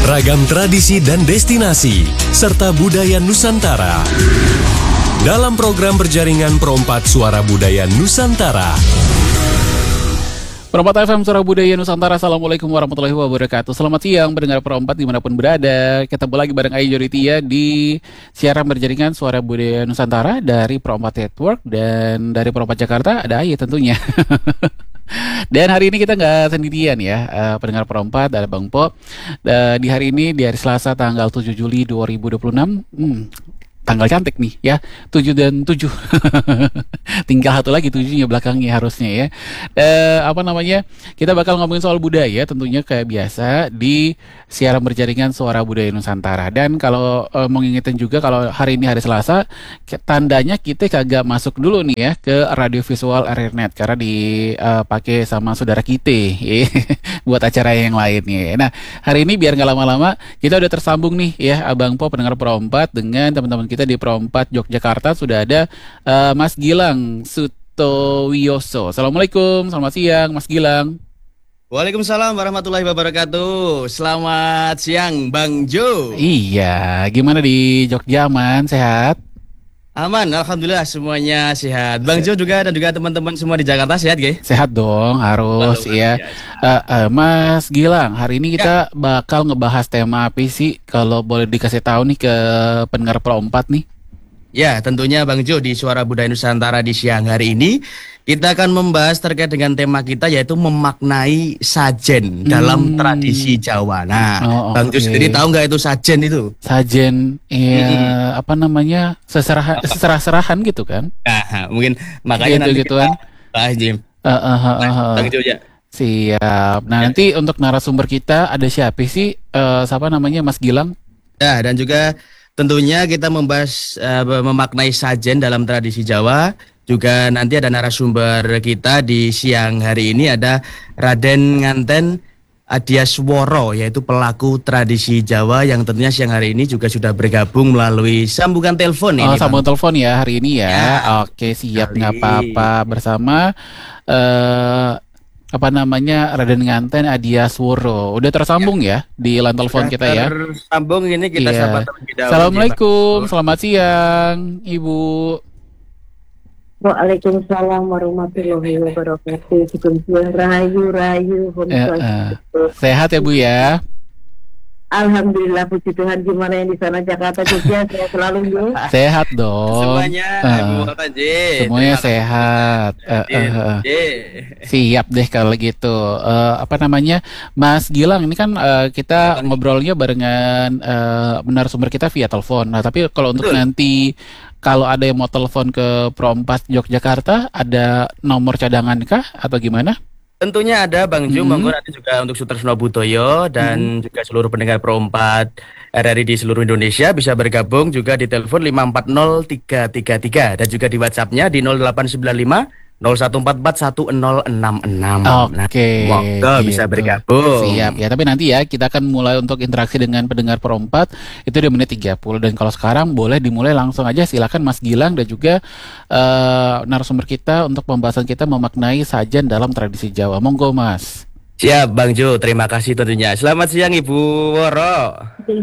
Ragam tradisi dan destinasi, serta budaya Nusantara. Dalam program berjaringan Perompat Suara Budaya Nusantara. Perompat FM Suara Budaya Nusantara. Assalamualaikum warahmatullahi wabarakatuh. Selamat siang pendengar Perompat dimanapun berada. Ketemu lagi bareng Ayu Joritia di siaran berjaringan Suara Budaya Nusantara dari Perompat Network. Dan dari Perompat Jakarta ada Ayu tentunya. Dan hari ini kita nggak sendirian ya, pendengar Perompat, ada Bang Po. Di hari ini, di hari Selasa tanggal 7 Juli 2026, tanggal cantik nih ya, 7 dan 7. Tinggal satu lagi 7-nya belakangnya harusnya ya. Kita bakal ngomongin soal budaya tentunya kayak biasa di siaran berjaringan Suara Budaya Nusantara. Dan kalau mau ngingetin juga kalau hari ini hari Selasa, tandanya kita kagak masuk dulu nih ya ke radio visual RRNet karena dipakai sama saudara kita buat acara yang lainnya. Nah, hari ini biar nggak lama-lama kita udah tersambung nih ya, Abang Po pendengar Perompat dengan teman-teman kita di Perompat Yogyakarta. Sudah ada Mas Gilang Sutowiyoso. Assalamualaikum, selamat siang Mas Gilang. Waalaikumsalam warahmatullahi wabarakatuh. Selamat siang Bang Jo. Iya, gimana di Jogja, aman, sehat? Aman, alhamdulillah semuanya sehat. Bang Jo juga dan juga teman-teman semua di Jakarta sehat, Ge? Sehat dong, harus ya. Mas Gilang, hari ini kita bakal ngebahas tema apa sih? Kalau boleh dikasih tahu nih ke pendengar Perompat nih. Ya, tentunya Bang Jo di Suara Budaya Nusantara di siang hari ini kita akan membahas terkait dengan tema kita yaitu memaknai sajen dalam tradisi Jawa. Nah, Bang Jo sendiri tahu nggak itu sajen itu? Sajen, apa namanya, serah-serahan gitu kan? Nah, mungkin makanya nanti gitu-gituan. Jim. Bang Jo ya. Siap. Nah, nanti untuk narasumber kita ada siapa sih? Siapa namanya, Mas Gilang? Ya, dan juga tentunya kita membahas memaknai sajen dalam tradisi Jawa. Juga nanti ada narasumber kita di siang hari ini ada Raden Nganten Adiasworo, yaitu pelaku tradisi Jawa yang tentunya siang hari ini juga sudah bergabung melalui sambungan telepon ini. Sambungan telepon ya hari ini ya. Oke, siap, nggak apa-apa. Bersama Raden Nganten Adiasworo. Udah tersambung ya di line telepon kita ya. Tersambung ini kita sapa terlebih dahulu. Assalamualaikum, selamat siang Ibu. Waalaikumsalam warahmatullahi wabarakatuh. Rayu. Sehat ya Bu ya? Alhamdulillah, puji Tuhan. Gimana yang di sana Jakarta Jogja? Saya selalu Bu. Sehat dong. Semuanya semuanya sehat. Siap deh kalau gitu. Mas Gilang, ini kan kita ngobrolnya barengan narasumber kita via telepon. Nah, tapi kalau untuk nanti kalau ada yang mau telepon ke Perompat Yogyakarta, ada nomor cadangan kah atau gimana? Tentunya ada Bang Jo, monggo nanti juga untuk Sutersno Budoyo dan juga seluruh pendengar Perompat RRI di seluruh Indonesia bisa bergabung juga di telepon 540-333 dan juga di WhatsApp-nya di 0895 01441066. Oke. Monggo bisa bergabung. Siap ya, tapi nanti ya kita akan mulai untuk interaksi dengan pendengar Perompat itu di menit 30. Dan kalau sekarang boleh dimulai langsung aja, silakan Mas Gilang dan juga narasumber kita untuk pembahasan kita memaknai sajen dalam tradisi Jawa. Monggo Mas. Siap Bang Jo, terima kasih tentunya. Selamat siang Ibu Woro.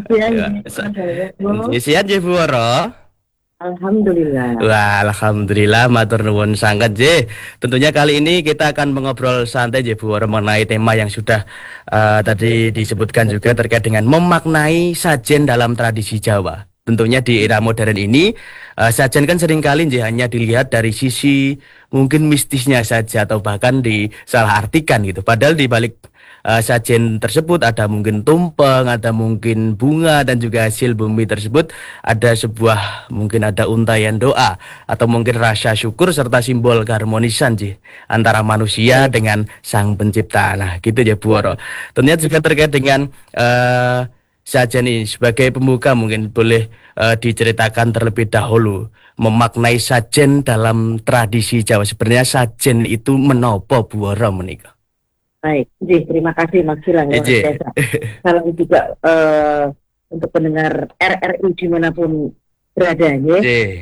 Siang Ibu Woro. Alhamdulillah. Wah, alhamdulillah, matur nuwun sangat Je. Tentunya kali ini kita akan mengobrol santai Je Bu mengenai tema yang sudah tadi disebutkan juga terkait dengan memaknai sajen dalam tradisi Jawa. Tentunya di era modern ini sajen kan seringkali Je hanya dilihat dari sisi mungkin mistisnya saja atau bahkan disalahartikan gitu. Padahal di balik sajen tersebut ada mungkin tumpeng, ada mungkin bunga dan juga hasil bumi tersebut ada sebuah mungkin ada untayan doa atau mungkin rasa syukur serta simbol keharmonisan sih antara manusia dengan Sang Pencipta. Nah, gitu ya Bu Woro. Tentunya juga terkait dengan sajen ini sebagai pembuka mungkin boleh diceritakan terlebih dahulu memaknai sajen dalam tradisi Jawa. Sebenarnya sajen itu menopo Bu Woro menika? Baik, terima kasih Mas Gilang. Salam juga untuk pendengar RRI dimanapun berada ya.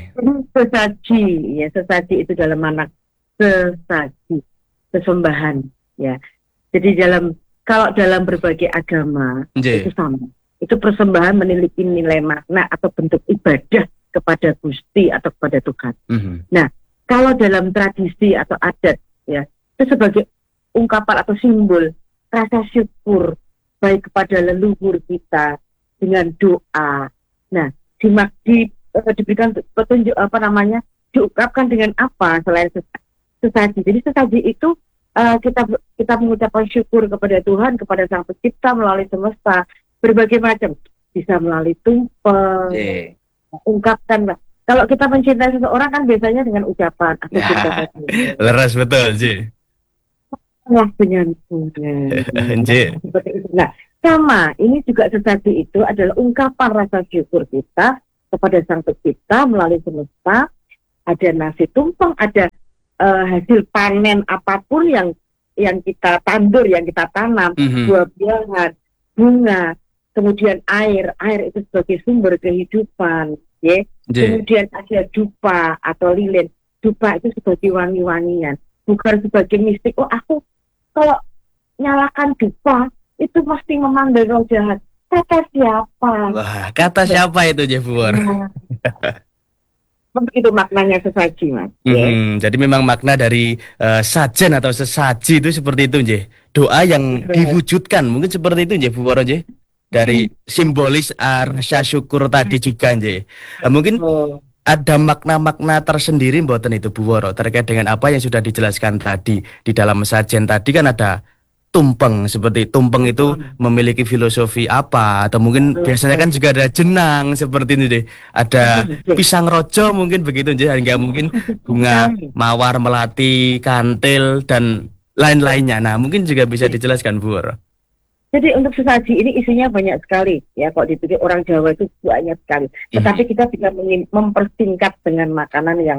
Sesaji itu dalam makna sesaji, sesembahan ya. Jadi kalau dalam berbagai agama itu sama. Itu persembahan memiliki nilai makna atau bentuk ibadah kepada Gusti atau kepada Tuhan. Nah, kalau dalam tradisi atau adat ya, itu sebagai ungkapan atau simbol rasa syukur baik kepada leluhur kita dengan doa. Nah, diberikan petunjuk diungkapkan dengan apa selain sesaji. Jadi sesaji itu kita mengucapkan syukur kepada Tuhan, kepada Sang Pencipta melalui semesta berbagai macam, bisa melalui tumpeng, ungkapkan. Kalau kita mencintai seseorang kan biasanya dengan ucapan aku cinta kamu. Leres betul, Ji. Wah, dengan Nah, sama ini juga sesaji itu adalah ungkapan rasa syukur kita kepada Sang Pencipta melalui semesta. Ada nasi tumpeng, ada hasil panen apapun yang kita tandur, yang kita tanam, buah-buahan, bunga, kemudian air itu sebagai sumber kehidupan, ya. Kemudian ada dupa atau lilin. Dupa itu sebagai wangi-wangian, bukan sebagai mistik. Oh, aku kalau nyalakan dupa itu mesti memandang roh jahat. Kata siapa? Wah, kata siapa itu, Jebuor? Itu maknanya sesaji, Mas. Jadi memang makna dari sajen atau sesaji itu seperti itu, Nje. Doa yang diwujudkan, mungkin seperti itu, Nje, Bu Woro, Nje. Dari simbolis rasa syukur tadi juga, Nje. Mungkin ada makna-makna tersendiri mboten itu, Bu Woro, terkait dengan apa yang sudah dijelaskan tadi. Di dalam sajen tadi kan ada tumpeng, seperti tumpeng itu memiliki filosofi apa, atau mungkin biasanya kan juga ada jenang seperti ini deh, ada pisang rojo mungkin begitu aja, hingga mungkin bunga mawar, melati, kantil dan lain-lainnya. Nah, mungkin juga bisa dijelaskan, Bu Woro. Jadi untuk sesaji ini isinya banyak sekali ya, kok dipikir orang Jawa itu banyak sekali. Tetapi kita bisa mempersingkat dengan makanan yang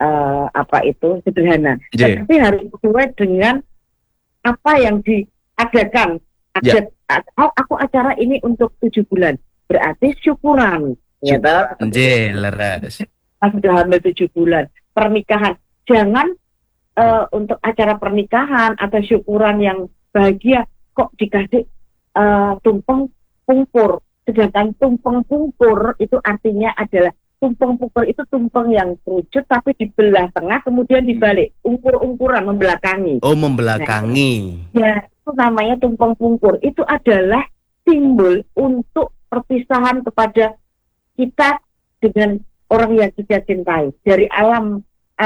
sederhana. Tapi harus sesuai dengan apa yang diadakan. Aku acara ini untuk 7 bulan, berarti syukuran. Ya, leres. Sudah hamil 7 bulan, pernikahan. Jangan untuk acara pernikahan atau syukuran yang bahagia kok dikasih tumpeng pungkur. Sedangkan tumpeng pungkur itu artinya adalah tumpeng pungkur itu tumpeng yang kerucut tapi dibelah tengah kemudian dibalik, ungkur-ungkuran, membelakangi. Oh, membelakangi. Nah, ya, itu namanya tumpeng pungkur. Itu adalah simbol untuk perpisahan kepada kita dengan orang yang kita cintai. Dari alam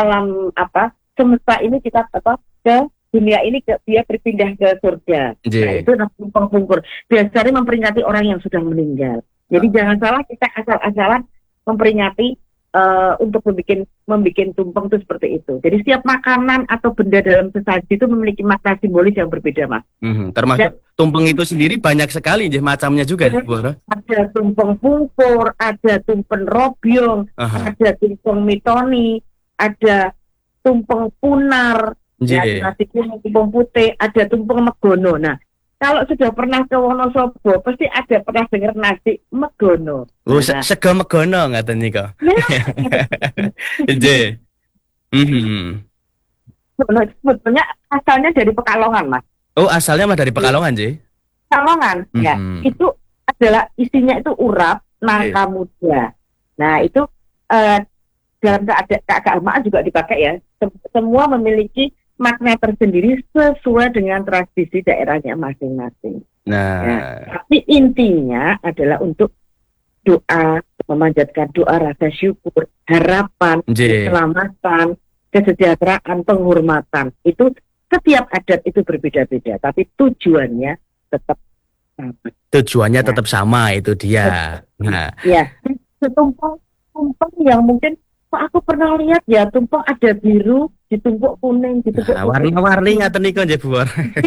semesta ini kita ke dunia ini dia berpindah ke surga. Nah, itu tumpeng pungkur. Biasanya memperingati orang yang sudah meninggal. Jadi jangan salah kita asal-asalan memperingati untuk membuat tumpeng itu seperti itu. Jadi setiap makanan atau benda dalam sesaji itu memiliki makna simbolis yang berbeda, Mas. Termasuk tumpeng itu sendiri banyak sekali macamnya juga. Ada tumpeng pungkur, ada tumpeng robyong, ada tumpeng mitoni, ada tumpeng punar, nasi kuning, tumpeng putih, ada tumpeng megono. Nah, kalau sudah pernah ke Wonosobo, pasti ada pernah dengar nasi megono. Sego megono ngaten nika. Nggih. Sebetulnya asalnya dari Pekalongan, Mas. Oh, asalnya mah dari Pekalongan, Nggih. Pekalongan, ya. Itu adalah isinya itu urap nangka muda. Nah, itu dalam keagamaan juga dipakai ya. Semua memiliki makna tersendiri sesuai dengan tradisi daerahnya masing-masing. Nah, tapi intinya adalah untuk doa, memanjatkan doa rasa syukur, harapan, keselamatan, kesejahteraan, penghormatan. Itu setiap adat itu berbeda-beda, tapi tujuannya tetap sama. Tujuannya tetap sama, itu dia. Nah, ya, tumpeng yang mungkin aku pernah lihat ya, tumpeng ada biru, ditumpuk kuning, ditumpuk warna-warni ngaten niku nggih, Bu.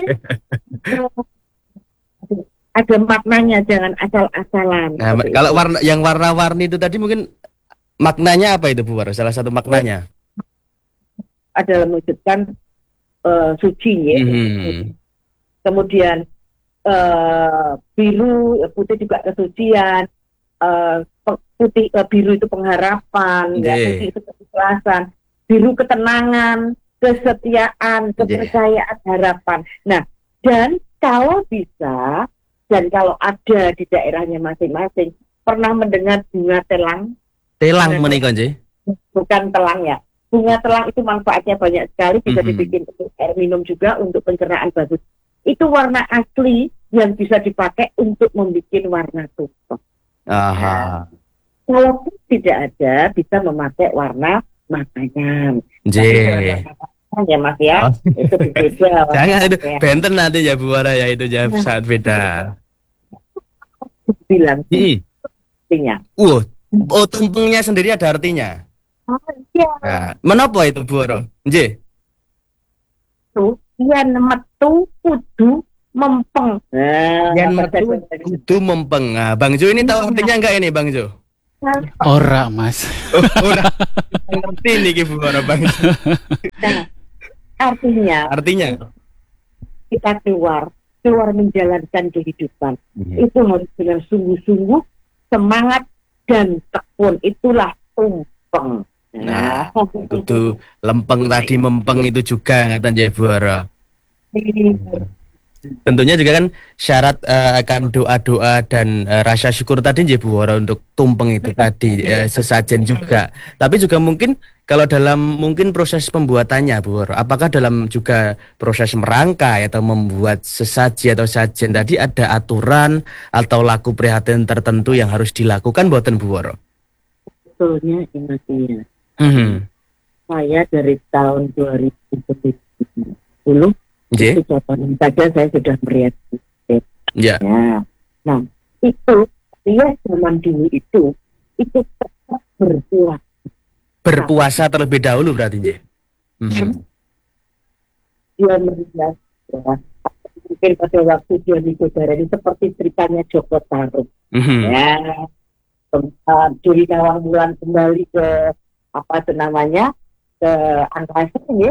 Ada maknanya, jangan asal-asalan. Nah, kalau yang warna-warni itu tadi mungkin maknanya apa itu, Bu? Salah satu maknanya adalah mewujudkan suci ya. Kemudian biru, putih juga kesucian. Putih, biru itu pengharapan, putih itu keikhlasan, biru ketenangan, kesetiaan, kepercayaan, harapan. Nah, dan kalau bisa Dan kalau ada di daerahnya masing-masing, pernah mendengar bunga telang? Telang menika nggih. Bukan telang ya. Bunga telang itu manfaatnya banyak sekali, bisa dibikin untuk air minum juga, untuk pencernaan bagus. Itu warna asli yang bisa dipakai untuk membuat warna tumpeng. Aha. Kalaupun tidak ada, bisa memakai warna matanya. Ya Mas ya, itu beda. Jangan itu benten nanti ya Bu Wara ya, itu ya saat beda. Bilang artinya. Oh, tumpengnya sendiri ada artinya. Iya. Nah, menapa itu Bu Wara? Nggih. Tuh, yen metu kudu mempeng. Yen metu kudu mempeng. Nah, Bang Jo ini tahu artinya enggak ini, Bang Jo? Ora, Mas. Udah ngerti nih Bu Wara, Bang. Nah, artinya kita keluar menjalankan kehidupan. Itu harus dengan sungguh-sungguh, semangat dan tekun. Itulah tumpeng. Nah, itu lempeng tadi, mempeng itu juga ngaten nggih Bu Wara. Tentunya juga kan syarat akan doa-doa dan rasa syukur tadi nggih Bu Wara untuk tumpeng itu tadi, sesajen juga. Tapi juga mungkin kalau dalam mungkin proses pembuatannya Bu Wara, apakah dalam juga proses merangkai atau membuat sesaji atau sajen tadi ada aturan atau laku prihatin tertentu yang harus dilakukan buatan Bu Wara? Sebetulnya ini saya dari tahun 2010 itu contohnya saja saya sudah merias. Ya. Nah, itu dia zaman dulu itu tetap berpuasa terlebih dahulu berarti nggih. Dia merias mungkin pada waktu dia Widodaren ini seperti ceritanya Joko Tarub. Ya. Dari Nawang Wulan kembali ke apa itu namanya, ke angkasa ya,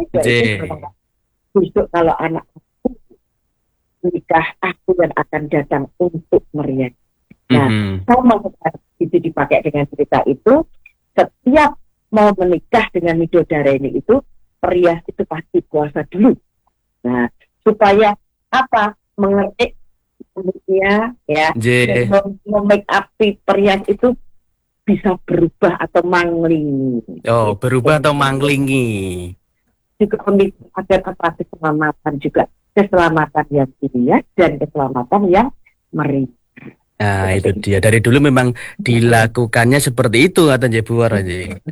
besok kalau anak aku menikah, aku yang akan datang untuk merias. Nah, sama itu dipakai dengan cerita itu, setiap mau menikah dengan Widodaren itu, perias itu pasti puasa dulu. Nah, supaya apa? Mengerti ya, make up perias itu bisa berubah atau manglingi. Oh, berubah atau manglingi. Juga agar apa, keselamatan juga. Keselamatan yang dilihat dan keselamatan yang meriah. Nah, itu dia. Dari dulu memang dilakukannya seperti itu, kata Bu Wara.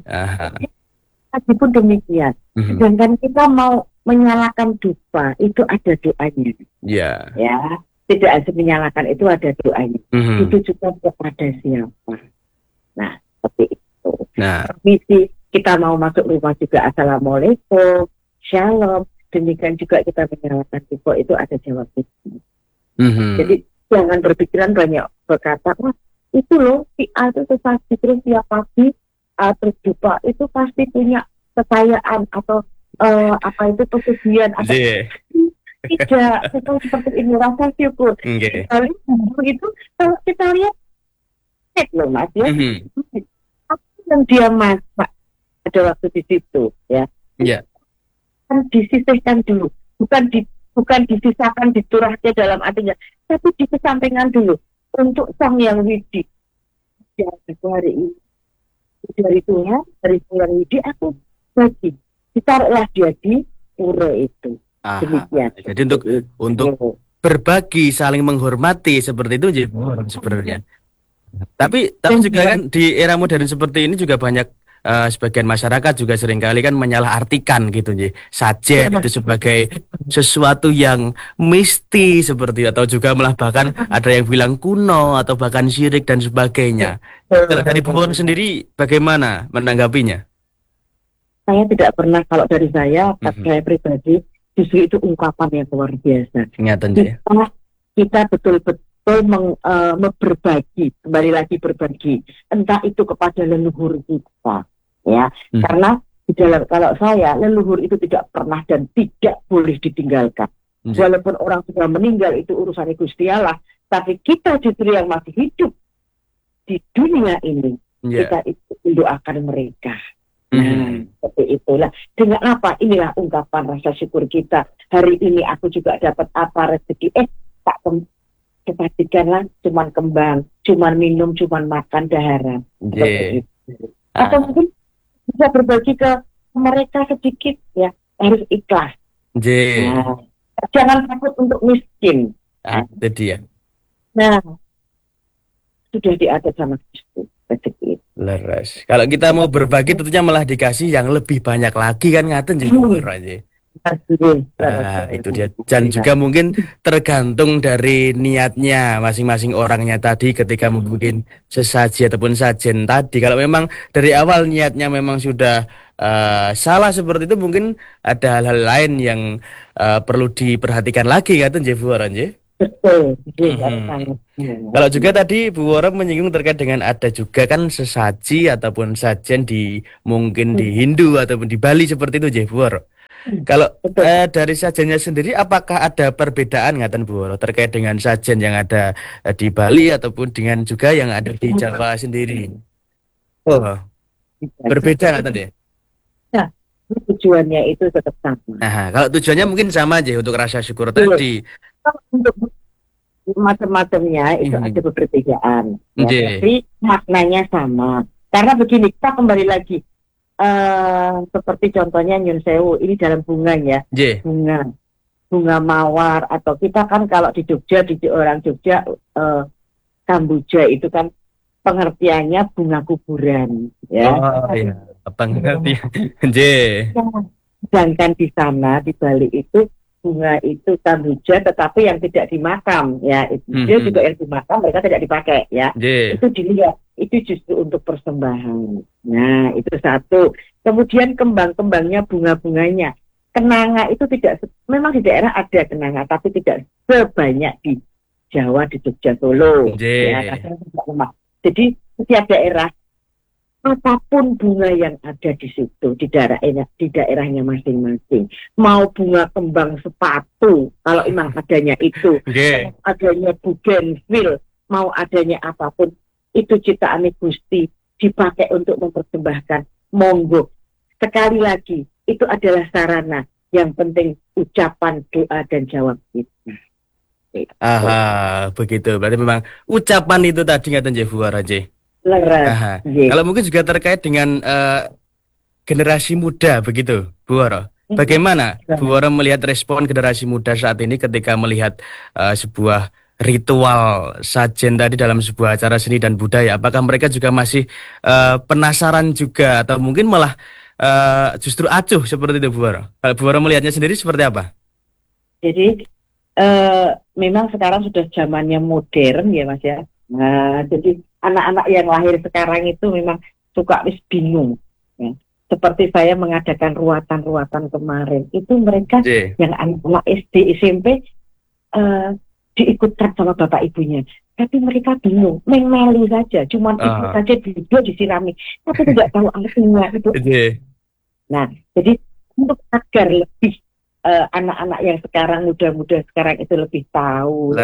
Meskipun demikian, sedangkan kita mau menyalakan dupa, itu ada doanya. Ya, tidak harus menyalakan, itu ada doanya. Itu juga kepada siapa. Nah, seperti itu. Permisi, kita mau masuk rumah juga, assalamualaikum, shalom. Demikian juga kita menyalakan dupa, itu ada jawab itu. Jadi jangan berpikiran banyak berkata, wah itu loh si A itu pasti terus tiap pagi terus dupa itu pasti punya kekayaan atau apa itu pesugihan atau tidak, itu seperti ini, rasa syukur. Kali itu kalau kita lihat loh Mas ya, apa yang dia masak pada waktu di situ ya, kan disisihkan dulu, bukan disisahkan diturahnya dalam artinya, tapi dikesampingkan dulu untuk sang yang widi. Ya, hari ini dari Tuhan, dari yang widi aku bagi, ditaruhlah dia di pura itu. Demikian. Jadi untuk berbagi, saling menghormati seperti itu sebenarnya. Tapi juga kan di era modern seperti ini juga banyak sebagian masyarakat juga seringkali kan menyalahartikan gitu sajen itu sebagai sesuatu yang misti seperti, atau juga malah bahkan ada yang bilang kuno atau bahkan syirik dan sebagainya. Dari Bu Wara sendiri bagaimana menanggapinya? Saya tidak pernah, kalau dari saya pribadi justru itu ungkapan yang luar biasa. Kita betul-betul berbagi, kembali lagi berbagi, entah itu kepada leluhur kita, ya, karena di dalam, kalau saya, leluhur itu tidak pernah dan tidak boleh ditinggalkan. Walaupun orang sudah meninggal, itu urusan Gusti Allah, tapi kita justru yang masih hidup di dunia ini, kita itu mendoakan mereka. Nah, seperti itulah. Dengan apa? Inilah ungkapan rasa syukur kita. Hari ini aku juga dapat apa, rezeki. Tak Kebajikanlah cuman kembang, cuman minum, cuman makan daharan. Yeah. Atau mungkin bisa berbagi ke mereka sedikit ya, harus ikhlas. Yeah. Nah, jangan takut untuk miskin. Itu dia. Nah, sudah diatur sama Kristus rezeki. Leres. Kalau kita mau berbagi tentunya malah dikasih yang lebih banyak lagi kan ngaten aja. Itu dia. Dan juga mungkin tergantung dari niatnya masing-masing orangnya tadi ketika mungkin sesaji ataupun sajen tadi. Kalau memang dari awal niatnya memang sudah salah seperti itu, mungkin ada hal-hal lain yang perlu diperhatikan lagi kan Bu Wara. Betul. Kalau juga tadi Bu Wara menyinggung terkait dengan ada juga kan sesaji ataupun sajen mungkin di Hindu ataupun di Bali seperti itu Bu Wara. Kalau dari sajennya sendiri, apakah ada perbedaan ngaten Bu Wara terkait dengan sajen yang ada di Bali ataupun dengan juga yang ada di Jawa sendiri? Oh, berbeda ngaten ya? Nah, tujuannya itu tetap sama. Nah, kalau tujuannya mungkin sama aja untuk rasa syukur tadi. Untuk macam-macamnya itu ada perbedaan, ya, tapi maknanya sama. Karena begini, kita kembali lagi. Seperti contohnya Nyun Sewu, ini dalam bunga ya, bunga mawar, atau kita kan kalau di Jogja, di orang Jogja, Kamboja itu kan pengertiannya bunga kuburan, ya. Oh iya, pengertian. Sedangkan di sana di Bali itu bunga itu Kamboja, tetapi yang tidak dimakam, ya, dia juga yang dimakam mereka tidak dipakai, ya. Itu dilihat. Itu justru untuk persembahan. Nah, itu satu. Kemudian kembang-kembangnya, bunga-bunganya. Kenanga itu tidak, memang di daerah ada kenanga, tapi tidak sebanyak di Jawa, di Jogja, Solo. Ya, jadi setiap daerah, apapun bunga yang ada di situ, di daerahnya masing-masing. Mau bunga kembang sepatu, kalau memang adanya itu, adanya bougainville, mau adanya apapun, itu ciptaan Gusti dipakai untuk mempersembahkan, monggo. Sekali lagi, itu adalah sarana, yang penting ucapan, doa, dan jawab kita. Begitu. Berarti memang ucapan itu tadi ngaten Bu Wara. Kalau mungkin juga terkait dengan generasi muda begitu Bu Wara. Bagaimana Bu Wara melihat respon generasi muda saat ini ketika melihat sebuah ritual sajen tadi dalam sebuah acara seni dan budaya? Apakah mereka juga masih penasaran juga atau mungkin malah justru acuh seperti itu Bu Wara? Kalau Bu Wara melihatnya sendiri seperti apa? Jadi memang sekarang sudah zamannya modern ya Mas ya. Nah, jadi anak-anak yang lahir sekarang itu memang suka bingung. Ya. Seperti saya mengadakan ruatan-ruatan kemarin, itu mereka yang anak-anak SD, SMP diikutkan sama bapak ibunya, tapi mereka bingung, meli saja, cuma ikut saja, video disirami, tapi tidak tahu artinya itu. Nah, jadi untuk agar lebih anak-anak yang sekarang, muda-muda sekarang itu lebih tahu,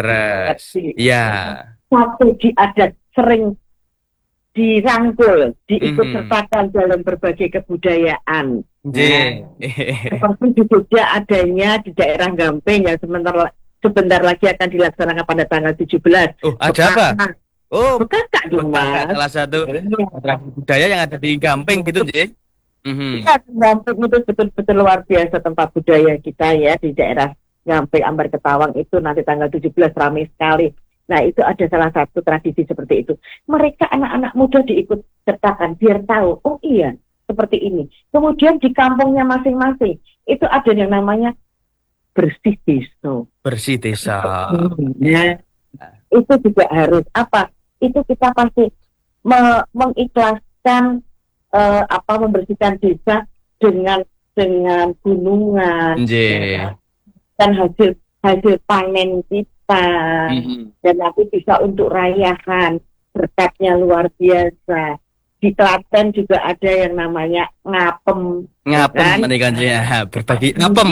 satu diadat sering dirangkul, diikut sertakan dalam berbagai kebudayaan. Seperti di Jogja adanya di daerah Gampeng yang sebentar lagi akan dilaksanakan pada tanggal 17. Ada apa? Bukan Kak Mas. Salah satu budaya yang ada di Gampeng gitu, Ya, Gampeng itu betul-betul luar biasa tempat budaya kita ya, di daerah Gampeng, Ambar Ketawang itu nanti tanggal 17 ramai sekali. Nah, itu ada salah satu tradisi seperti itu. Mereka anak-anak muda diikut sertakan biar tahu, oh iya, seperti ini. Kemudian di kampungnya masing-masing itu ada yang namanya bersih desa. Bersih desa. Ya, itu juga harus apa? Itu kita pasti mengikhlaskan membersihkan desa dengan gunungan, dan hasil panen kita, dan nanti bisa untuk rayahan, berkatnya luar biasa. Di Klaten juga ada yang namanya ngapem. Ngapem, berbagi ngapem.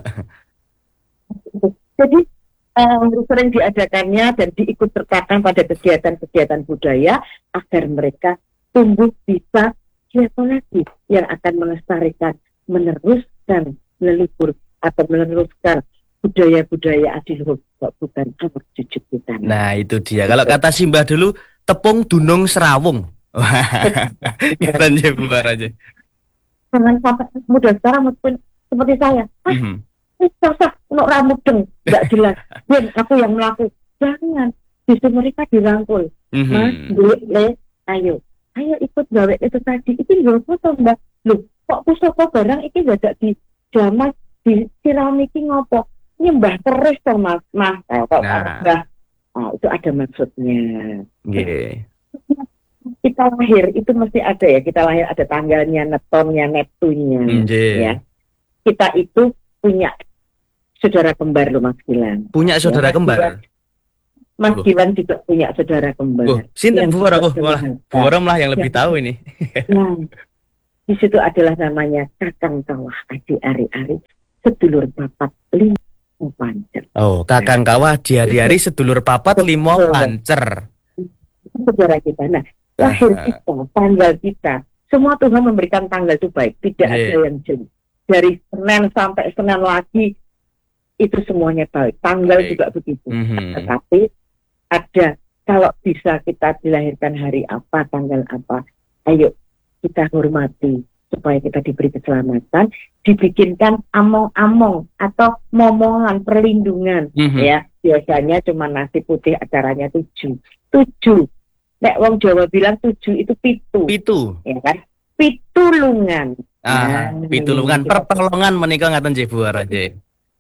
Jadi sering diadakannya dan diikut sertakan pada kegiatan-kegiatan budaya agar mereka tumbuh bisa siapa lagi yang akan melestarikan, meneruskan leluhur atau meneruskan budaya-budaya adiluhur bukan anak cucu kita. Nah, itu dia. Kalau kata Simbah dulu, tepung dunung serawung. Keren ya Bu aja. Jangan sampai muda sekarang meskipun seperti saya. Susah untuk rambut nggak jelas. Ben, aku yang melaku. Jangan. Justru mereka dirangkul. Mas, ayo ikut gawe itu tadi. Itu nggak foto mbak. Loh, kok pusaka barang iki gak di jamas di siramiki ngopo? Nyembah terus toh mas. Kok mbah. Itu ada maksudnya. Yeah. Kita lahir itu mesti ada ya. Kita lahir ada tanggalnya, netonnya, neptunya. Ya. Kita itu punya saudara kembar loh Mas Gilang. Punya saudara kembar. Mas Gilang juga punya saudara kembar. Sinten Bu Wara? Bu Wara malah yang lebih tahu ini. Nah, di situ adalah namanya Kakang Kawah Adi Ari-Ari, sedulur papat limo pancer. Oh, Kakang Kawah di Ari-Ari sedulur papat limo pancer. Saudara kita. Nah, lahir kita, tanggal kita, semua Tuhan memberikan tanggal itu baik, tidak ada yang jelek. Dari Senin sampai Senin lagi itu semuanya baik. Tanggal juga begitu. Tetapi ada, kalau bisa kita dilahirkan hari apa, tanggal apa, ayo kita hormati supaya kita diberi keselamatan, dibikinkan among-among atau momongan perlindungan. Ya, biasanya cuma nasi putih, acaranya 7. Nek wong Jawa bilang 7 itu pitu. Ya kan? Pitulungan. Pitulungan pertolongan menika ngaten nggih Bu Wara nggih.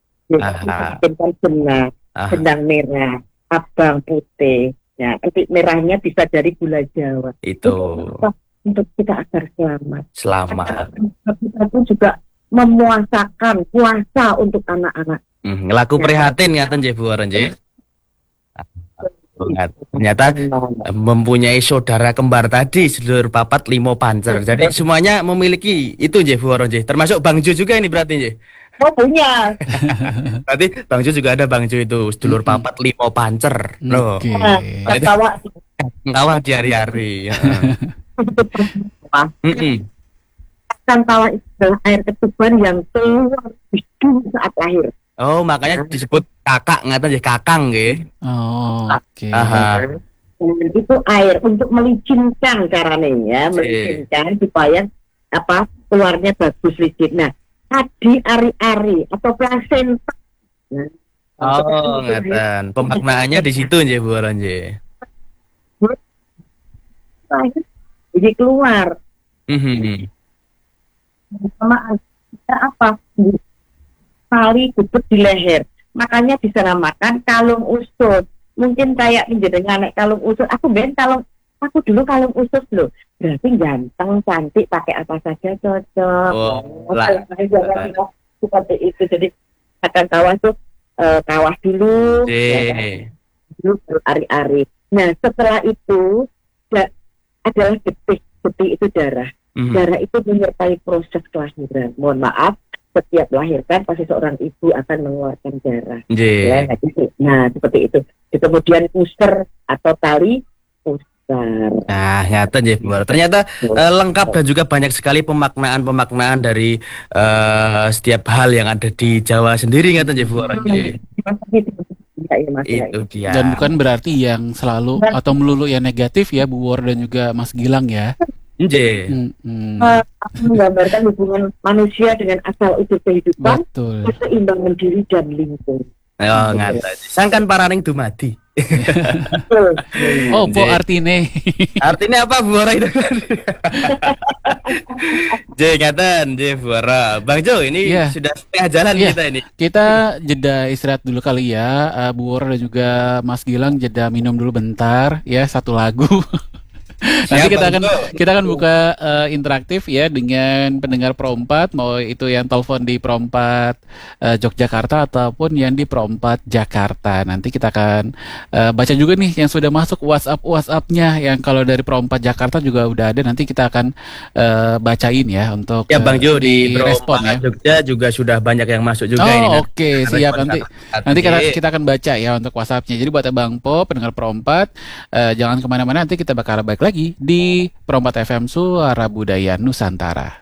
Benang merah, abang putih. Ya, nanti merahnya bisa dari gula Jawa. Itu untuk kita agar selamat. Kita pun juga memuasakan puasa untuk anak-anak. Ngelaku prihatin ngaten nggih Bu Wara nggih. Ternyata mempunyai saudara kembar tadi sedulur papat limo pancer. Jadi semuanya memiliki itu nggih Bu Wara nggih. Termasuk Bang Jo juga ini berarti nggih. Oh punya. Berarti Bang Jo juga ada Bang Jo itu sedulur papat limo pancer. Loh. Kawah di hari-hari. Kan kawah itu adalah air ketuban yang keluar saat lahir. Oh, makanya disebut kakak ngaten nggih, kakang nggih. Oh, oke. Itu air untuk melicinkan caranya ya, melicinkan supaya keluarnya bagus licin. Nah, Adi Ari-Ari atau plasenta. Oh, ngaten. Pemaknaannya di situ nggih Bu Wara nggih. Jadi keluar. Sama apa? Tali gubet di leher. Makanya dinamakan kalung usut. Mungkin kayak menjadikan anak kalung usut. Aku dulu kalung usut loh. Berarti ganteng, cantik, pakai apa saja cocok. Seperti itu. Jadi akan kawah tuh kawah dulu. Dulu Ari-Ari. Nah setelah itu adalah getih itu darah. Darah itu menyertai proses kelahiran. Mohon maaf, setiap melahirkan pasti seorang ibu akan mengeluarkan darah. Nah seperti itu. Kemudian puster atau tali puster. Nah, nyata ya, ternyata lengkap dan juga banyak sekali pemaknaan dari setiap hal yang ada di Jawa sendiri, nyata ya Bu Wara. Itu dia. Dan bukan berarti yang selalu atau melulu yang negatif ya Bu Wara dan juga Mas Gilang ya. Menggambarkan hubungan manusia dengan asal usul kehidupan, keseimbangan diri dan lingkungan. Oh, ngata. Sangkan paraning dumadi. Oh, po artine. Artinya apa Bu Wara itu? Ngaten, Bu Wara. Bang Jo, ini sudah setengah jalan kita ini. Kita jeda istirahat dulu kali ya. Bu Wara dan juga Mas Gilang jeda minum dulu bentar ya, satu lagu. Nanti kita akan buka interaktif ya dengan pendengar Pro 4, mau itu yang telepon di Pro 4 Yogyakarta ataupun yang di Pro 4 Jakarta. Nanti kita akan baca juga nih yang sudah masuk WhatsApp-nya, yang kalau dari Pro 4 Jakarta juga udah ada. Nanti kita akan bacain ya untuk Bang Jo di Pro 4 Jogja juga sudah banyak yang masuk juga ini. Oke, siap. Nanti kita akan baca ya untuk WhatsApp-nya. Jadi buat Bang Po pendengar Pro 4 jangan kemana-mana, nanti kita bakal balik lagi di Pro 4 FM Suara Budaya Nusantara.